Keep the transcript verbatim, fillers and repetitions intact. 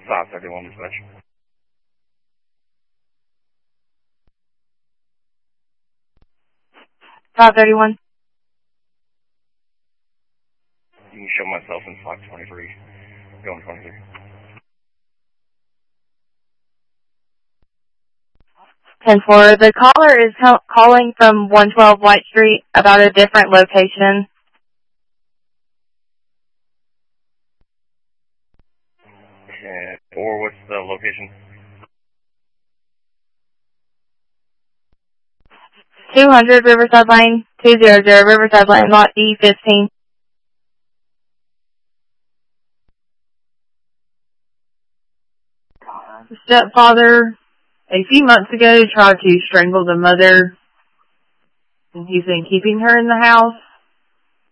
five thirty-one dispatch. five thirty-one. You can show myself in five twenty-three. Going twenty-three. ten four. The caller is ca- calling from one twelve White Street about a different location. Okay. Or what's the location? two hundred Riverside Lane, two hundred Riverside Lane, lot E fifteen. The stepfather, a few months ago, tried to strangle the mother, and he's been keeping her in the house.